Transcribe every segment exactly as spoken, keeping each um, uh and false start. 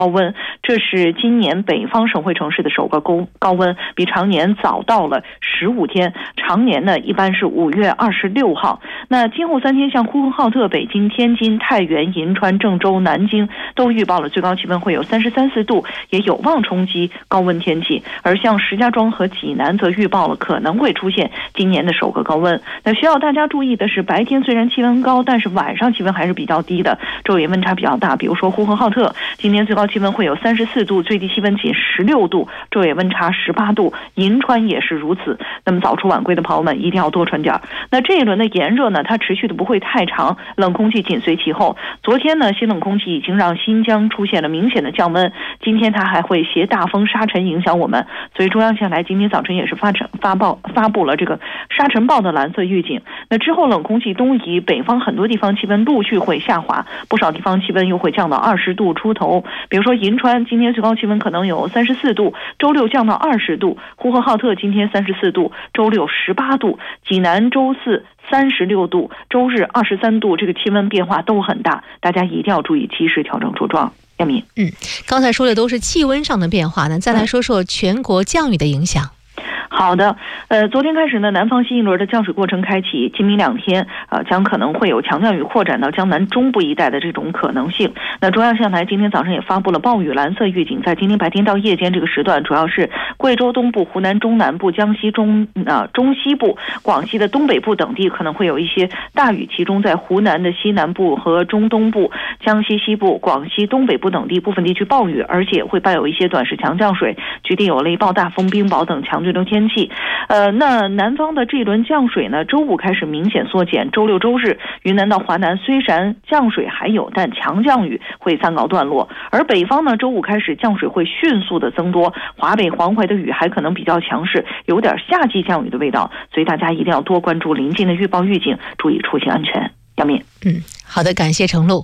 高温，这是今年北方省会城市的首个高高温，比常年早到了十五天。常年呢一般是五月二十六号。那今后三天，像呼和浩特、北京、天津、太原、银川、郑州、南京都预报了最高气温会有三十三四度，也有望冲击高温天气。而像石家庄和济南则预报了可能会出现今年的首个高温。那需要大家注意的是，白天虽然气温高，但是晚上气温还是比较低的，昼夜温差比较大。比如说呼和浩特今年最高气温会有三十四度，最低气温仅十六度，昼夜温差十八度。银川也是如此。那么早出晚归的朋友们一定要多穿点。那这一轮的炎热呢，它持续的不会太长，冷空气紧随其后。昨天呢，新冷空气已经让新疆出现了明显的降温，今天它还会携大风沙尘影响我们，所以中央气象台今天早晨也是发发报发布了这个沙尘暴的蓝色预警。那之后冷空气东移，北方很多地方气温陆续会下滑，不少地方气温又会降到二十度出头。比如说银川今天最高气温可能有三十四度，周六降到二十度；呼和浩特今天三十四度，周六十八度；济南周四三十六度，周日二十三度，这个气温变化都很大，大家一定要注意及时调整着装。亚敏， 嗯，刚才说的都是气温上的变化呢，再来说说全国降雨的影响。 好的，呃，昨天开始呢，南方新一轮的降水过程开启，今明两天，呃，将可能会有强降雨扩展到江南中部一带的这种可能性。那中央气象台今天早上也发布了暴雨蓝色预警，在今天白天到夜间这个时段，主要是贵州东部、湖南中南部、江西中啊、呃、中西部、广西的东北部等地可能会有一些大雨，其中在湖南的西南部和中东部、江西西部、广西东北部等地部分地区暴雨，而且会伴有一些短时强降水，局地有雷暴、大风、冰雹等强对流天气。呃，那南方的这一轮降水呢，周五开始明显缩减，周六周日云南到华南虽然降水还有，但强降雨会暂告段落。而北方呢，周五开始降水会迅速的增多，华北、黄淮的雨还可能比较强势，有点夏季降雨的味道，所以大家一定要多关注临近的预报预警，注意出行安全。杨敏， 嗯，好的，感谢程璐。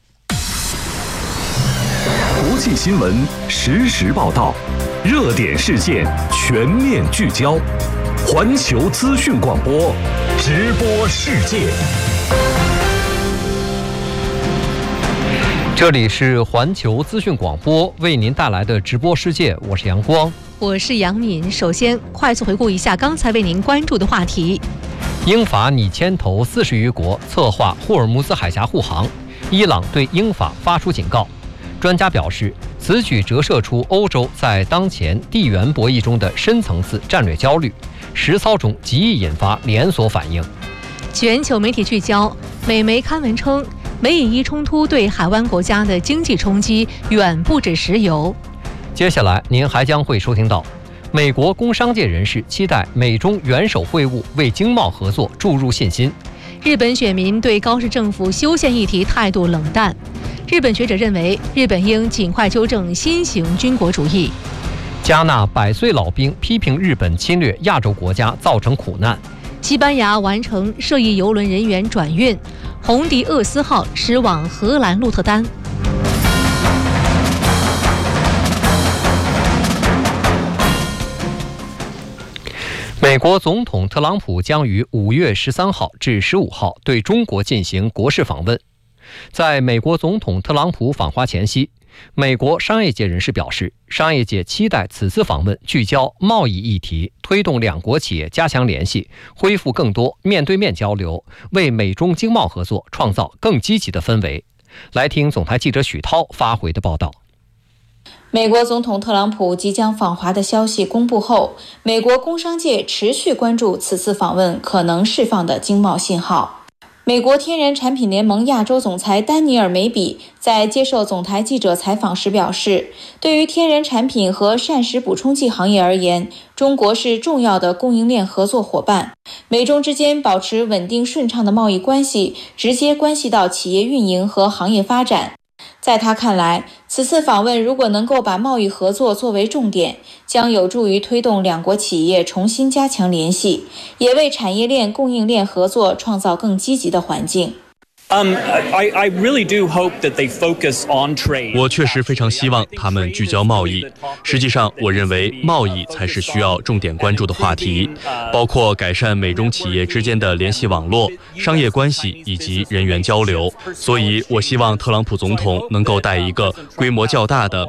国际新闻实时报道，热点事件全面聚焦，环球资讯广播，直播世界。 这里是环球资讯广播为您带来的直播世界，我是阳光， 我是杨敏。首先快速回顾一下刚才为您关注的话题。 英法拟牵头四十余国策划霍尔木兹海峡护航，伊朗对英法发出警告。专家表示，此举折射出欧洲在当前地缘博弈中的深层次战略焦虑，实操中极易引发连锁反应。 全球媒体聚焦，美媒刊文称，美以伊冲突对海湾国家的经济冲击远不止石油。 接下来您还将会收听到，美国工商界人士期待美中元首会晤为经贸合作注入信心。 日本选民对高市政府修宪议题态度冷淡。日本学者认为，日本应尽快纠正新型军国主义。 加纳百岁老兵批评日本侵略亚洲国家造成苦难。 西班牙完成涉疫邮轮人员转运，红迪厄斯号驶往荷兰鹿特丹。 美国总统特朗普将于五月十三号至十五号对中国进行国事访问。在美国总统特朗普访华前夕，美国商业界人士表示，商业界期待此次访问聚焦贸易议题，推动两国企业加强联系，恢复更多面对面交流，为美中经贸合作创造更积极的氛围。来听总台记者许涛发回的报道。 美国总统特朗普即将访华的消息公布后，美国工商界持续关注此次访问可能释放的经贸信号。美国天然产品联盟亚洲总裁丹尼尔·梅比在接受总台记者采访时表示，对于天然产品和膳食补充剂行业而言，中国是重要的供应链合作伙伴。美中之间保持稳定顺畅的贸易关系，直接关系到企业运营和行业发展。在他看来，此次访问如果能够把贸易合作作为重点，将有助于推动两国企业重新加强联系，也为产业链供应链合作创造更积极的环境。 Um, I, I really do hope that they focus on trade. 我确实非常希望他们聚焦贸易。实际上，我认为贸易才是需要重点关注的话题，包括改善美中企业之间的联系网络、商业关系以及人员交流。所以，我希望特朗普总统能够带一个规模较大的